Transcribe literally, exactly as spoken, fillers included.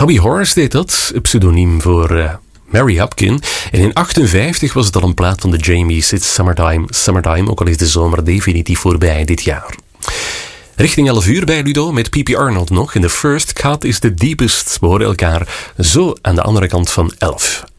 Hobby Horse deed dat, pseudoniem voor uh, Mary Hopkin. En in achtenvijftig was het al een plaat van de Jamies, It's Summertime, Summertime, ook al is de zomer definitief voorbij dit jaar. Richting elf uur bij Ludo met P P Arnold nog. En The First Cut is the Deepest. We horen elkaar zo aan de andere kant van elf.